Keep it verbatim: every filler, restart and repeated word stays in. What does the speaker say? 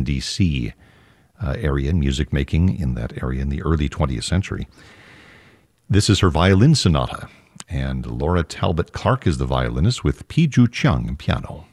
D C uh, area, music making in that area in the early twentieth century. This is her violin sonata, and Laura Talbot Clark is the violinist with Pi Ju Chung piano.